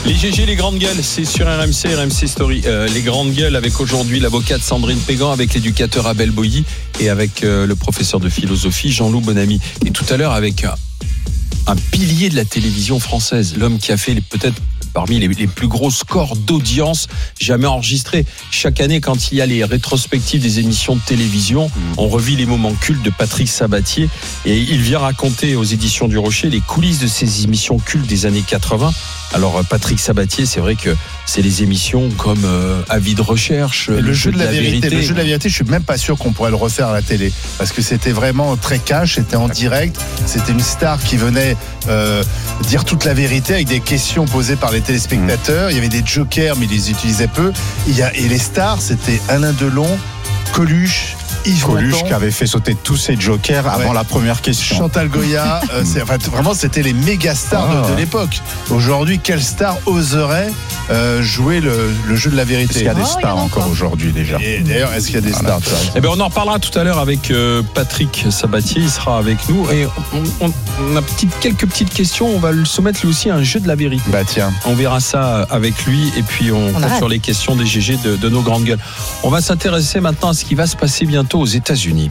Les GG, les grandes gueules, c'est sur RMC Story. Les grandes gueules avec aujourd'hui l'avocate Sandrine Pégan, avec l'éducateur Abel Boilly et avec le professeur de philosophie Jean-Loup Bonamy. Et tout à l'heure avec un pilier de la télévision française, l'homme qui a fait peut-être parmi les plus gros scores d'audience jamais enregistrés. Chaque année, quand il y a les rétrospectives des émissions de télévision, on revit les moments cultes de Patrick Sabatier et il vient raconter aux éditions du Rocher les coulisses de ces émissions cultes des années 80. Alors Patrick Sabatier, c'est vrai que c'est les émissions comme Avis de recherche, le jeu de la vérité. Le jeu de la vérité, je suis même pas sûr qu'on pourrait le refaire à la télé parce que c'était vraiment très cash, c'était en direct, c'était une star qui venait dire toute la vérité avec des questions posées par les téléspectateurs. Il y avait des jokers, mais ils les utilisaient peu. Et les stars, c'était Alain Delon, Coluche, Yves Coluche Montand, qui avait fait sauter tous ses jokers avant la première question. Chantal Goya, vraiment c'était les méga stars de l'époque. Aujourd'hui, quelle star oserait jouer le jeu de la vérité? Est-ce qu'il y a des stars encore aujourd'hui déjà? Et d'ailleurs, est-ce qu'il y a des stars? Eh bien, on en reparlera tout à l'heure avec Patrick Sabatier, il sera avec nous et on a quelques petites questions, on va le soumettre lui aussi à un jeu de la vérité. Bah tiens, on verra ça avec lui et puis on compte sur les questions des GG de nos grandes gueules. On va s'intéresser maintenant à ce qui va se passer bientôt aux États-Unis.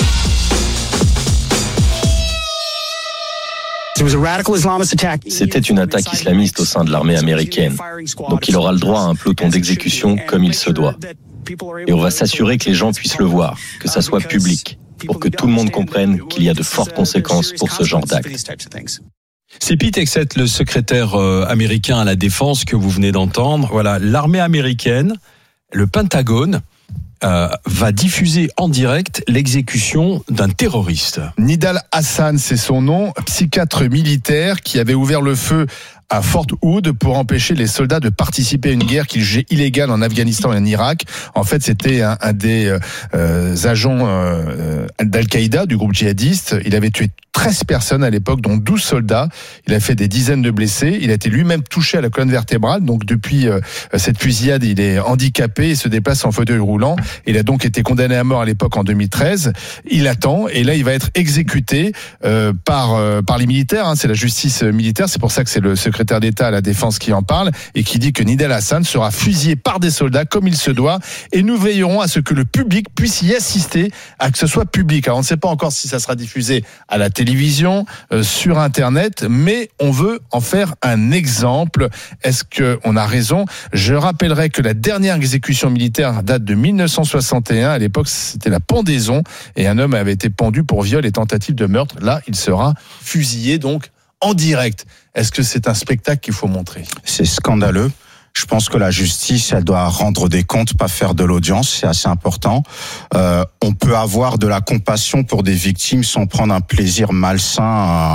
C'était une attaque islamiste au sein de l'armée américaine. Donc il aura le droit à un peloton d'exécution comme il se doit. Et on va s'assurer que les gens puissent le voir, que ça soit public, pour que tout le monde comprenne qu'il y a de fortes conséquences pour ce genre d'acte. C'est Pete Hegseth, le secrétaire américain à la défense que vous venez d'entendre. Voilà, l'armée américaine, le Pentagone, va diffuser en direct l'exécution d'un terroriste. Nidal Hassan, c'est son nom, psychiatre militaire qui avait ouvert le feu à Fort Hood pour empêcher les soldats de participer à une guerre qu'il jugeait illégale en Afghanistan et en Irak. En fait, c'était un des agents d'Al-Qaïda, du groupe djihadiste. Il avait tué 13 personnes à l'époque, dont 12 soldats. Il a fait des dizaines de blessés. Il a été lui-même touché à la colonne vertébrale. Donc, depuis cette fusillade, il est handicapé et se déplace en fauteuil roulant. Il a donc été condamné à mort à l'époque en 2013. Il attend et là, il va être exécuté par les militaires. C'est la justice militaire. C'est pour ça que c'est le secrétaire d'État à la Défense qui en parle et qui dit que Nidal Hassan sera fusillé par des soldats comme il se doit. Et nous veillerons à ce que le public puisse y assister, à que ce soit public. Alors, on ne sait pas encore si ça sera diffusé à la télévision, sur Internet, mais on veut en faire un exemple. Est-ce qu'on a raison? Je rappellerai que la dernière exécution militaire date de 1961. À l'époque, c'était la pendaison et un homme avait été pendu pour viol et tentative de meurtre. Là, il sera fusillé donc en direct. Est-ce que c'est un spectacle qu'il faut montrer? C'est scandaleux. Je pense que la justice, elle doit rendre des comptes, pas faire de l'audience. C'est assez important. On peut avoir de la compassion pour des victimes sans prendre un plaisir malsain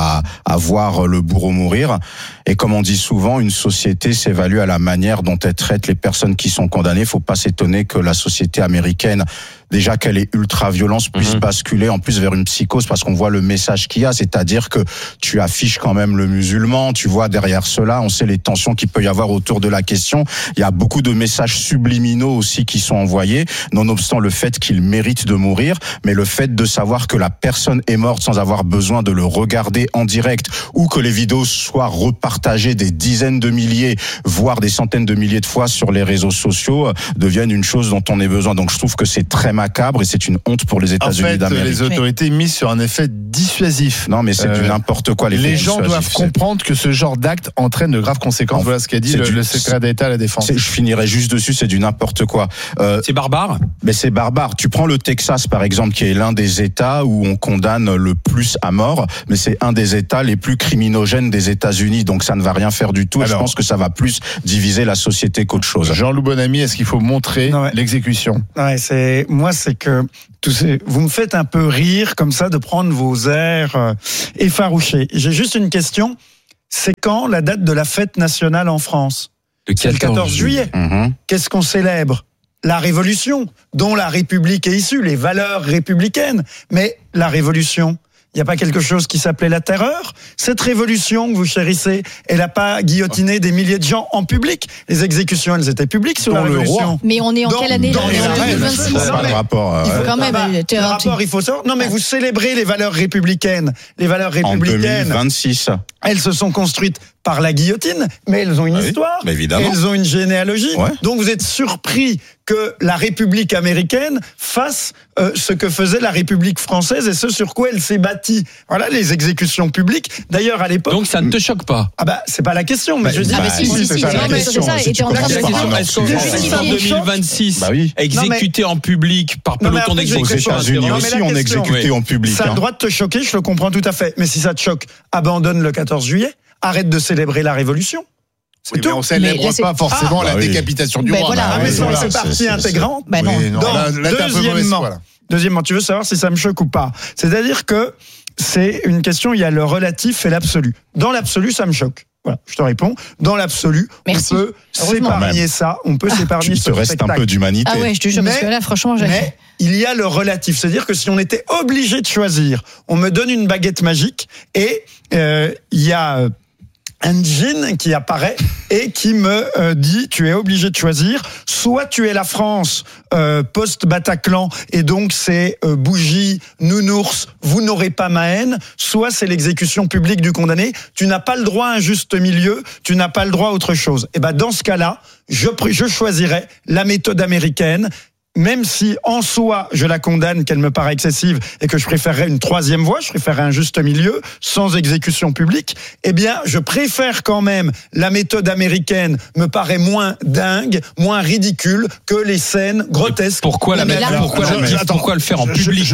à voir le bourreau mourir. Et comme on dit souvent, une société s'évalue à la manière dont elle traite les personnes qui sont condamnées. Faut pas s'étonner que la société américaine, déjà qu'elle est ultra-violence, puisse basculer en plus vers une psychose parce qu'on voit le message qu'il y a, c'est-à-dire que tu affiches quand même le musulman, tu vois derrière cela, on sait les tensions qu'il peut y avoir autour de la question. Il y a beaucoup de messages subliminaux aussi qui sont envoyés, nonobstant le fait qu'il mérite de mourir, mais le fait de savoir que la personne est morte sans avoir besoin de le regarder en direct ou que les vidéos soient repartagées des dizaines de milliers, voire des centaines de milliers de fois sur les réseaux sociaux, deviennent une chose dont on ait besoin. Donc je trouve que c'est très macabre et c'est une honte pour les États-Unis d'Amérique. Les autorités misent sur un effet dissuasif. Non, mais c'est du n'importe quoi. Les gens doivent comprendre que ce genre d'acte entraîne de graves conséquences. Voilà ce qu'a dit le secrétaire d'État à la Défense. Je finirai juste dessus, c'est du n'importe quoi. C'est barbare. Mais c'est barbare. Tu prends le Texas, par exemple, qui est l'un des États où on condamne le plus à mort, mais c'est un des États les plus criminogènes des États-Unis. Donc ça ne va rien faire du tout. Alors, je pense que ça va plus diviser la société qu'autre chose. Jean-Loup Bonamy, est-ce qu'il faut montrer l'exécution? C'est que vous me faites un peu rire comme ça de prendre vos airs effarouchés. J'ai juste une question. C'est quand la date de la fête nationale en France? Le 14 juillet. Qu'est-ce qu'on célèbre? La Révolution, dont la République est issue, les valeurs républicaines. Mais la Révolution, il n'y a pas quelque chose qui s'appelait la terreur? Cette révolution que vous chérissez, elle n'a pas guillotiné des milliers de gens en public. Les exécutions, elles étaient publiques sous la Révolution. Mais on est en quelle année? On est en 2026. Pas de rapport. Il faut quand même le rapport, il faut savoir. Non, mais vous célébrez les valeurs républicaines. Les valeurs républicaines. En 2026. Elles se sont construites par la guillotine, mais elles ont une histoire, elles ont une généalogie. Ouais. Donc vous êtes surpris que la République américaine fasse ce que faisait la République française et ce sur quoi elle s'est bâtie. Voilà les exécutions publiques. D'ailleurs, à l'époque... Donc ça ne te choque pas? Ah bah, c'est pas la question, mais je dis... c'est ça la question. Est-ce qu'en 2026, exécuter en public par peloton d'exécution... Aux États-Unis aussi, on exécutait en public. Ça a le droit de te choquer, je le comprends tout à fait. Mais si ça te choque, abandonne le 14 juillet, arrête de célébrer la Révolution. Mais on ne célèbre pas forcément la décapitation du roi. Voilà, mais c'est partie intégrante. Deuxièmement, tu veux savoir si ça me choque ou pas. C'est-à-dire que c'est une question, il y a le relatif et l'absolu. Dans l'absolu, ça me choque. Voilà, je te réponds. Dans l'absolu, on peut s'épargner ça. On peut s'épargner ce spectacle. Il te reste un peu d'humanité. Ah ouais, je te jure, parce que là, franchement, mais il y a le relatif. C'est-à-dire que si on était obligé de choisir, on me donne une baguette magique et il y a... un djinn qui apparaît et qui me dit tu es obligé de choisir, soit tu es la France post-Bataclan et donc c'est bougie, nounours, vous n'aurez pas ma haine, soit c'est l'exécution publique du condamné, tu n'as pas le droit à un juste milieu, tu n'as pas le droit à autre chose. Et ben dans ce cas-là, je choisirais la méthode américaine. Même si en soi je la condamne, qu'elle me paraît excessive et que je préférerais une troisième voie, je préférerais un juste milieu sans exécution publique, eh bien je préfère quand même la méthode américaine, me paraît moins dingue, moins ridicule que les scènes grotesques. Pourquoi le faire en public?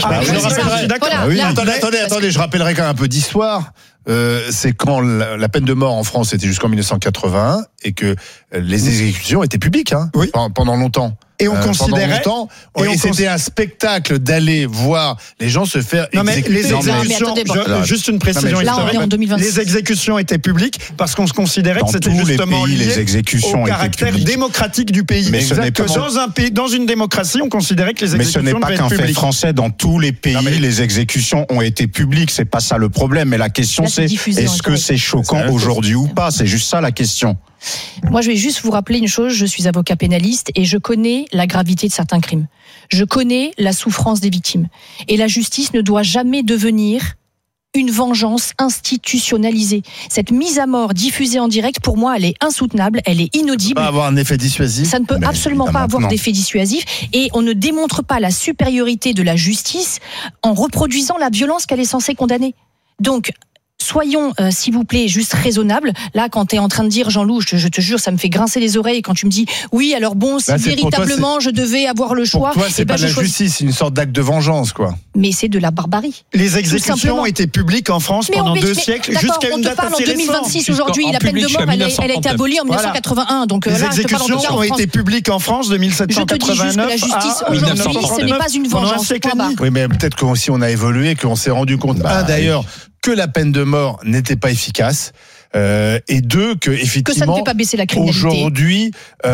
Attendez, je rappellerai quand même un peu d'histoire. C'est quand la peine de mort en France était jusqu'en 1981 et que les exécutions étaient publiques pendant longtemps. Et on considérait, et c'était un spectacle d'aller voir les gens se faire exécuter. Les exécutions, juste une précision historique. Les exécutions étaient publiques parce qu'on se considérait que c'était justement lié au caractère démocratique du pays. Mais dans une démocratie, on considérait que les exécutions devaient être publiques. Mais ce n'est pas qu'un fait français. Dans tous les pays, les exécutions ont été publiques. C'est pas ça le problème. Mais la question, c'est est-ce que c'est choquant aujourd'hui ou pas? C'est juste ça la question. Moi, je vais juste vous rappeler une chose, je suis avocat pénaliste et je connais la gravité de certains crimes. Je connais la souffrance des victimes. Et la justice ne doit jamais devenir une vengeance institutionnalisée. Cette mise à mort diffusée en direct, pour moi, elle est insoutenable, elle est inaudible. Ça ne peut pas avoir un effet dissuasif. Ça ne peut absolument pas avoir d'effet dissuasif. Et on ne démontre pas la supériorité de la justice en reproduisant la violence qu'elle est censée condamner. Donc, soyons, s'il vous plaît, juste raisonnables. Là, quand tu es en train de dire, Jean-Loup, je te jure, ça me fait grincer les oreilles quand tu me dis, oui, alors bon, si véritablement je devais avoir le choix... Pour toi, c'est pas de la justice, c'est une sorte d'acte de vengeance, quoi. Mais c'est de la barbarie. Les exécutions ont été publiques en France pendant 2 siècles, jusqu'à une date assez récente. On te parle en 2026 aujourd'hui, la peine de mort, elle a été abolie en 1981. Donc les exécutions ont été publiques en France de 1789 à 1930. Je te dis juste que la justice, aujourd'hui, ce n'est pas une vengeance. Oui, mais peut-être qu'aussi on a évolué, qu'on s'est rendu compte. D'ailleurs, que la peine de mort n'était pas efficace. Et deux, que effectivement, que ça ne fait pas baisser la criminalité. Aujourd'hui,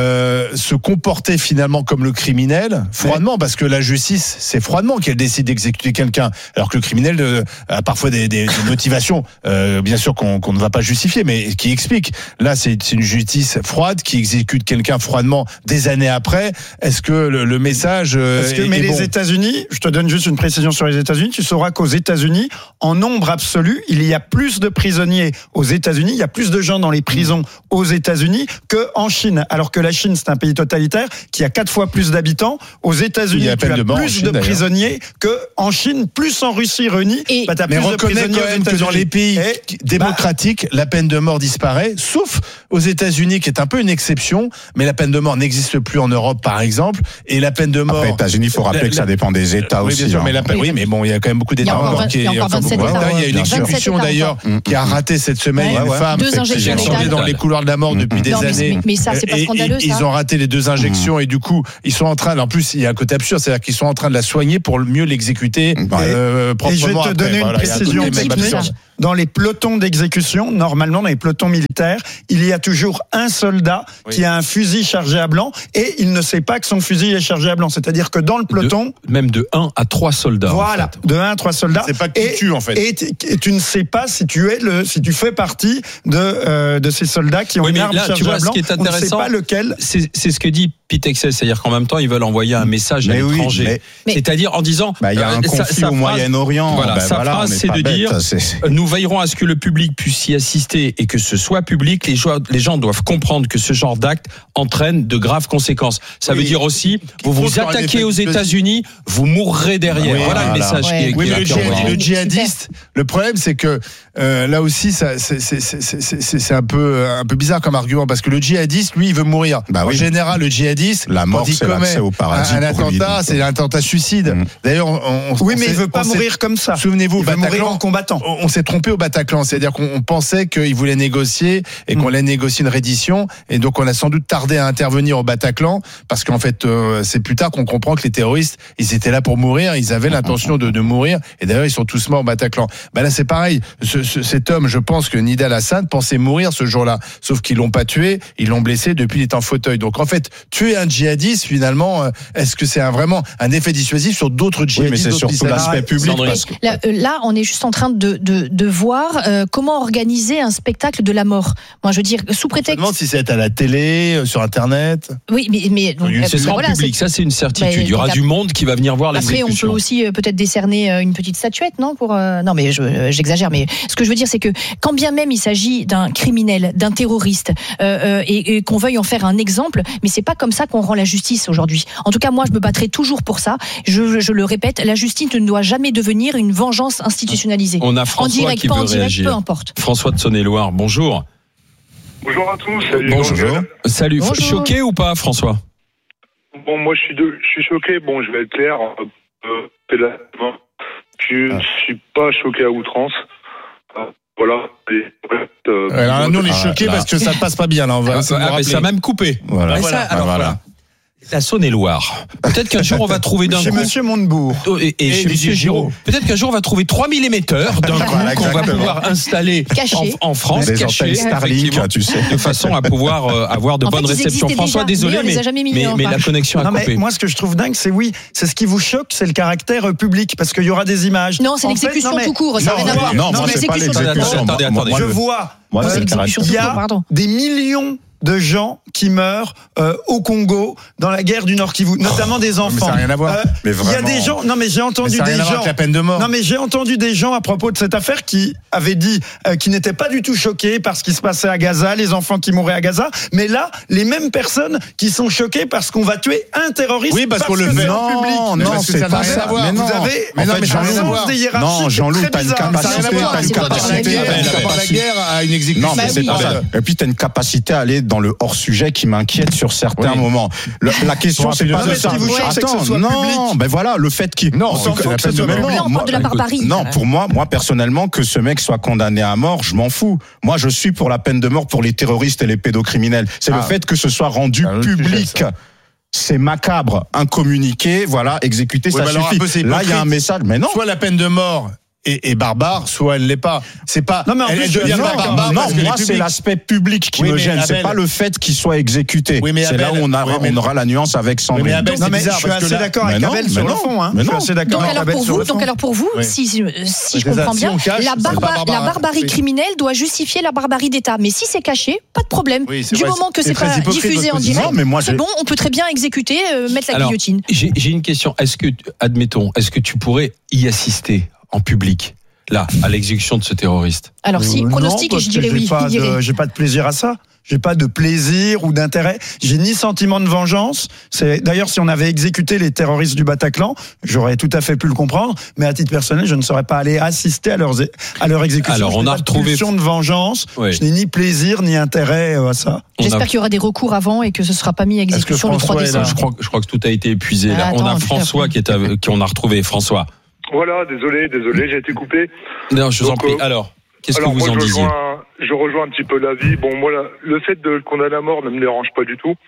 se comporter finalement comme le criminel, froidement, parce que la justice, c'est froidement qu'elle décide d'exécuter quelqu'un, alors que le criminel a parfois des motivations, bien sûr qu'on ne va pas justifier, mais qui explique. Là, c'est une justice froide qui exécute quelqu'un froidement des années après. Est-ce que le message mais les États-Unis, je te donne juste une précision sur les États-Unis, tu sauras qu'aux États-Unis, en nombre absolu, il y a plus de prisonniers aux États-Unis, il y a plus de gens dans les prisons aux États-Unis qu'en Chine. Alors que la Chine, c'est un pays totalitaire qui a 4 fois plus d'habitants. Aux États-Unis, tu as plus de prisonniers qu'en Chine, plus en Russie réunie. Mais reconnaît quand même que dans les pays démocratiques, la peine de mort disparaît, sauf aux États-Unis, qui est un peu une exception. Mais la peine de mort n'existe plus en Europe, par exemple. Et la peine de mort... Après, les États-Unis, il faut rappeler que ça dépend des États aussi. Bien sûr, mais bon, il y a quand même beaucoup d'États encore. Il y a une exécution d'ailleurs qui a raté cette semaine une femme qui est dans les couloirs de la mort depuis des années. Mais ça, c'est pas scandaleux, ça. Ils ont raté les 2 injections et du coup, ils sont en train, en plus, il y a un côté absurde, c'est-à-dire qu'ils sont en train de la soigner pour mieux l'exécuter proprement. Et je vais te donner une précision technique. Dans les pelotons d'exécution, normalement, dans les pelotons militaires, il y a toujours un soldat qui a un fusil chargé à blanc et il ne sait pas que son fusil est chargé à blanc. C'est-à-dire que dans le peloton... Même de 1 à 3 soldats. Voilà, en fait. De 1 à 3 soldats. C'est pas qui tue, en fait. Et tu ne sais pas si tu fais partie de ces soldats qui ont une arme chargée à blanc. Ce qui est intéressant, on ne sait pas lequel. C'est ce que dit Pitexel, c'est-à-dire qu'en même temps, ils veulent envoyer un message à l'étranger. C'est-à-dire en disant... il y a un conflit au Moyen-Orient. Voilà, sa phrase, c'est de dire nous veillerons à ce que le public puisse y assister et que ce soit public. Les gens doivent comprendre que ce genre d'acte entraîne de graves conséquences. Ça veut dire aussi, vous vous attaquez aux États-Unis, vous mourrez derrière. Voilà le message qui est le djihadiste, le problème, c'est que là aussi, c'est un peu bizarre comme argument, parce que le djihadiste, lui, il veut mourir. En général, le djihadiste, la mort, c'est l'accès au paradis. Un attentat, c'est un attentat suicide. D'ailleurs, mais il veut pas mourir comme ça. Souvenez-vous, il veut mourir en combattant. On s'est trompé au Bataclan, c'est-à-dire qu'on pensait qu'il voulait négocier et qu'on allait négocier une reddition, et donc on a sans doute tardé à intervenir au Bataclan, parce qu'en fait, c'est plus tard qu'on comprend que les terroristes, ils étaient là pour mourir, ils avaient l'intention de mourir, et d'ailleurs ils sont tous morts au Bataclan. Là c'est pareil, cet homme, je pense que Nida Al-Hassan pensait mourir ce jour-là, sauf qu'ils l'ont pas tué, ils l'ont blessé, depuis il est en fauteuil. Donc en fait, tuer un djihadiste, finalement, est-ce que c'est vraiment un effet dissuasif sur d'autres djihadistes? Mais c'est surtout l'aspect public. Là, on est juste en train de voir comment organiser un spectacle de la mort. Moi, je veux dire, sous prétexte... Je me demande si c'est à la télé, sur Internet. Oui, mais donc, ce sera en public, ça c'est une certitude. Il y aura du monde qui va venir voir l'exécution. Après, on peut aussi peut-être décerner une petite statuette, non, non, mais j'exagère. Mais ce que je veux dire, c'est que quand bien même il s'agit d'un criminel, d'un terroriste, et qu'on veuille en faire un exemple, mais c'est pas comme ça qu'on rend la justice aujourd'hui. En tout cas, moi, je me battrai toujours pour ça. Je le répète, la justice ne doit jamais devenir une vengeance institutionnalisée. On a François en direct, qui pas veut en direct, réagir. peu importe. François de Saône-et-Loire, bonjour. Bonjour à tous. Bonjour. Salut. Bonjour. Choqué ou pas, François? Bon, moi, je suis choqué. Bon, je vais être clair. Je suis pas choqué à outrance. Voilà. Alors, nous, on est choqués parce que ça ne passe pas bien. Là, on va ça a même coupé. Voilà. Voilà. La Saône-et-Loire. Peut-être qu'un jour on va trouver d'un chez coup. Monsieur Montebourg et chez Monsieur Giraud. Peut-être qu'un jour on va trouver 3000 émetteurs d'un coup qu'on va pouvoir installer en France, des antennes Starlink, tu sais, de façon à pouvoir avoir de bonnes réceptions. François, désolé, mais la connexion a coupé. Moi, ce que je trouve dingue, c'est ce qui vous choque, c'est le caractère public, parce qu'il y aura des images. Non, c'est l'exécution tout court. Ça n'a rien à voir. Non, moi c'est pas l'exécution. Attendez. Je vois. Il y a des millions de gens qui meurent au Congo dans la guerre du Nord Kivu, notamment des enfants. Mais ça n'a rien à voir. Il y a des gens. Non, mais j'ai entendu des gens. La peine de mort. Non, mais j'ai entendu des gens à propos de cette affaire qui avaient dit qu'ils n'étaient pas du tout choqués par ce qui se passait à Gaza, les enfants qui mouraient à Gaza. Mais là, les mêmes personnes qui sont choquées parce qu'on va tuer un terroriste. Oui, parce qu'on le fait en public. Non, c'est pas ça. Mais vous avez. Mais non, mais ça n'a rien à voir. Non, Jean-Loup, t'as une capacité. La guerre a une exécution. Non, mais c'est pas ça. Et puis t'as une capacité à aller dans le hors-sujet qui m'inquiète sur certains moments. La question, c'est pas de ça. Attends, non, ben voilà, le fait qu'il... Non, on parle de la barbarie. Non, pour moi personnellement, que ce mec soit condamné à mort, je m'en fous. Moi, je suis pour la peine de mort pour les terroristes et les pédocriminels. C'est le fait que ce soit rendu public. C'est macabre. Un communiqué, voilà, exécuté, ça suffit. Là, il y a un message, mais non. Soit la peine de mort est barbare, soit elle l'est pas. C'est pas. Non, mais en plus, elle devient pas barbare. Non, moi, c'est l'aspect public qui me gêne. C'est pas le fait qu'il soit exécuté. C'est là où on aura la nuance avec Sandrine. Non, mais je suis assez d'accord avec Abel sur le fond. Je suis assez d'accord avec Abel sur le fond. Donc alors pour vous, si je comprends bien, la barbarie criminelle doit justifier la barbarie d'État. Mais si c'est caché, pas de problème. Du moment que c'est pas diffusé en direct, c'est bon, on peut très bien exécuter, mettre la guillotine. J'ai une question. Est-ce que tu pourrais y assister en public, là, à l'exécution de ce terroriste? Alors si, pronostic, je dirais oui. J'ai pas de plaisir à ça. J'ai pas de plaisir ou d'intérêt. J'ai ni sentiment de vengeance. D'ailleurs, si on avait exécuté les terroristes du Bataclan, j'aurais tout à fait pu le comprendre. Mais à titre personnel, je ne serais pas allé assister à leur exécution. Alors, on a retrouvé pulsion de vengeance. Oui. Je n'ai ni plaisir ni intérêt à ça. J'espère qu'il y aura des recours avant et que ce sera pas mis à exécution le 3 décembre. Je crois que tout a été épuisé. Là. On a François qu'on a retrouvé. François. Voilà, désolé, j'ai été coupé. Non, je vous en prie. Alors, qu'est-ce que vous en disiez? Je rejoins un petit peu l'avis. Bon, moi, le fait de le condamner à mort ne me dérange pas du tout.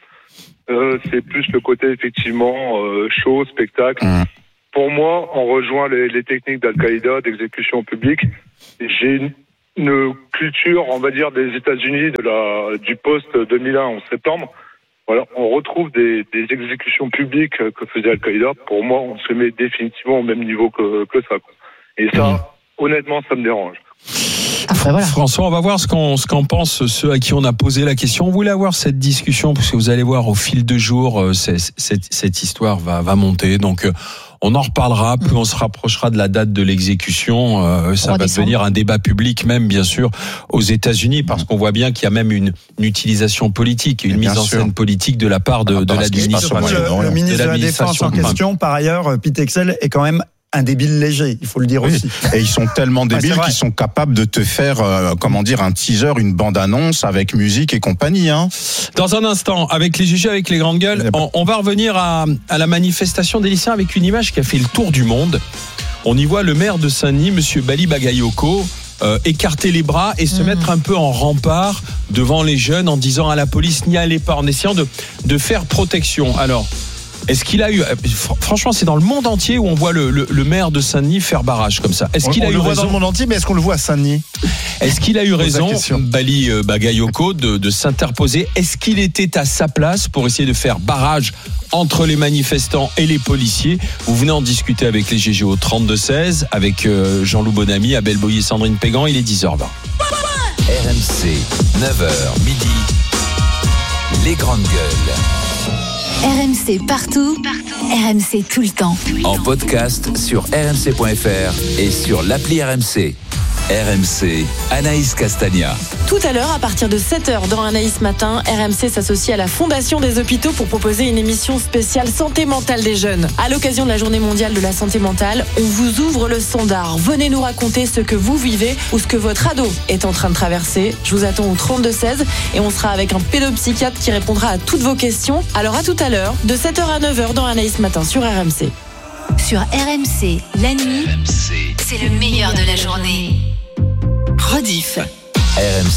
C'est plus le côté, effectivement, show, spectacle. Pour moi, on rejoint les techniques d'Al-Qaïda, d'exécution publique. J'ai une culture, on va dire, des États-Unis, du post-2001 en septembre. Voilà, on retrouve des exécutions publiques que faisait Al-Qaïda. Pour moi, on se met définitivement au même niveau que ça. Et ça, honnêtement, ça me dérange. Après, voilà. François, on va voir ce qu'en pensent ceux à qui on a posé la question. On voulait avoir cette discussion parce que vous allez voir au fil de jours, cette histoire va monter. Donc, on en reparlera, plus on se rapprochera de la date de l'exécution. Ça va devenir un débat public même, bien sûr, aux États-Unis, parce qu'on voit bien qu'il y a même une utilisation politique, une mise en scène politique de la part de l'administration. Le ministre de la Défense en question, par ailleurs, Pete Hegseth, est quand même un débile léger, il faut le dire aussi. Et ils sont tellement débiles qu'ils sont capables de te faire, un teaser, une bande-annonce avec musique et compagnie. Hein. Dans un instant, avec les GG, avec les grandes gueules, on va revenir à la manifestation des lycéens avec une image qui a fait le tour du monde. On y voit le maire de Saint-Denis, monsieur Bali Bagayoko, écarter les bras et se mettre un peu en rempart devant les jeunes en disant à la police n'y allez pas, en essayant de faire protection. Alors, est-ce qu'il a eu... Franchement, c'est dans le monde entier où on voit le maire de Saint-Denis faire barrage comme ça. Est-ce qu'il a eu raison ? Dans le monde entier, mais est-ce qu'on le voit à Saint-Denis ? Est-ce qu'il a eu raison, Bali Bagayoko, de s'interposer ? Est-ce qu'il était à sa place pour essayer de faire barrage entre les manifestants et les policiers ? Vous venez en discuter avec les GG au 32-16, avec Jean-Loup Bonamy, Abel Boyer, Sandrine Pégan. Il est 10h20. RMC, 9h midi, les grandes gueules. RMC partout, RMC tout le temps. En podcast sur rmc.fr et sur l'appli RMC. RMC, Anaïs Castagna. Tout à l'heure, à partir de 7h dans Anaïs Matin, RMC s'associe à la Fondation des Hôpitaux pour proposer une émission spéciale santé mentale des jeunes. À l'occasion de la Journée mondiale de la santé mentale, on vous ouvre le standard. Venez nous raconter ce que vous vivez ou ce que votre ado est en train de traverser. Je vous attends au 32-16 et on sera avec un pédopsychiatre qui répondra à toutes vos questions. Alors à tout à l'heure, de 7h à 9h dans Anaïs Matin sur RMC. Sur RMC, la nuit, c'est le meilleur de la journée. Rediff. RMC.